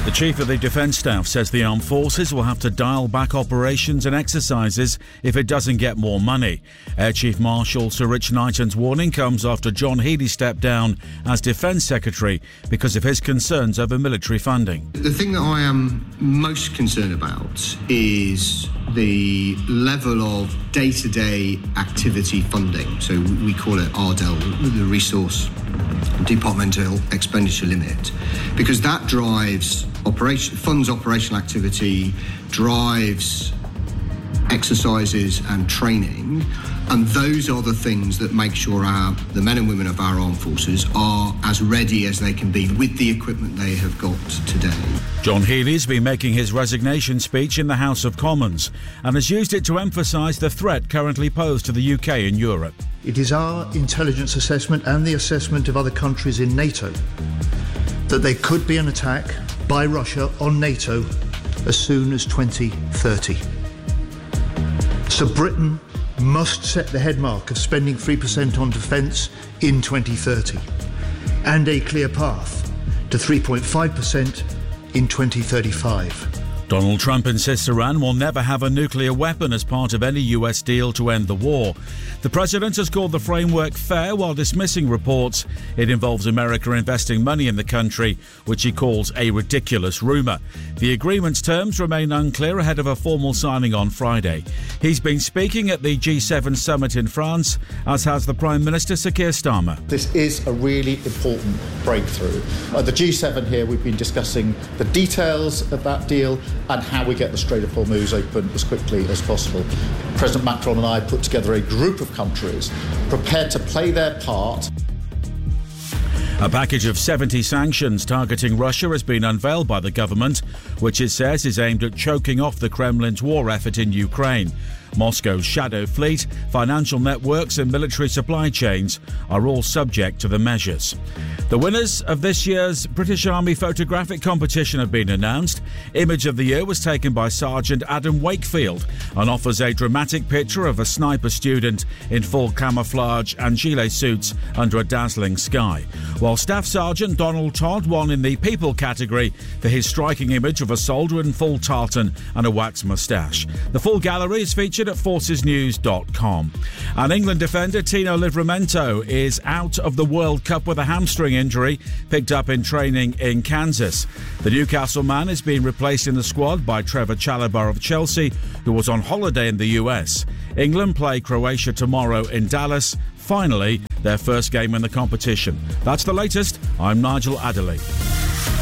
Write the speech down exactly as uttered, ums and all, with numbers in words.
The Chief of the Defence Staff says the Armed Forces will have to dial back operations and exercises if it doesn't get more money. Air Chief Marshal Sir Rich Knighton's warning comes after John Healey stepped down as Defence Secretary because of his concerns over military funding. The thing that I am most concerned about is the level of day-to-day activity funding. So we call it R D E L, the Resource Departmental Expenditure Limit, because that drives operation, funds operational activity, drives exercises and training, and those are the things that make sure our, the men and women of our armed forces are as ready as they can be with the equipment they have got today. John Healey's been making his resignation speech in the House of Commons and has used it to emphasise the threat currently posed to the U K and Europe. It is our intelligence assessment and the assessment of other countries in NATO that there could be an attack by Russia on NATO as soon as twenty thirty. So Britain must set the headmark of spending three percent on defence in twenty thirty and a clear path to three point five percent in twenty thirty-five. Donald Trump insists Iran will never have a nuclear weapon as part of any U S deal to end the war. The president has called the framework fair while dismissing reports it involves America investing money in the country, which he calls a ridiculous rumour. The agreement's terms remain unclear ahead of a formal signing on Friday. He's been speaking at the G seven summit in France, as has the Prime Minister Sir Keir Starmer. This is a really important breakthrough. At the G seven here, we've been discussing the details of that deal and how we get the Strait of Hormuz open as quickly as possible. President Macron and I put together a group of countries prepared to play their part. A package of seventy sanctions targeting Russia has been unveiled by the government, which it says is aimed at choking off the Kremlin's war effort in Ukraine. Moscow's shadow fleet, financial networks and military supply chains are all subject to the measures. The winners of this year's British Army photographic competition have been announced. Image of the Year was taken by Sergeant Adam Wakefield and offers a dramatic picture of a sniper student in full camouflage and gilet suits under a dazzling sky, while Staff Sergeant Donald Todd won in the People category for his striking image of a soldier in full tartan and a wax moustache. The full gallery is featured at forces news dot com. And England defender Tino Livramento is out of the World Cup with a hamstring injury picked up in training in Kansas. The Newcastle man is being replaced in the squad by Trevor Chalobah of Chelsea, who was on holiday in the U S. England play Croatia tomorrow in Dallas, finally their first game in the competition. That's the latest. I'm Nigel Adderley.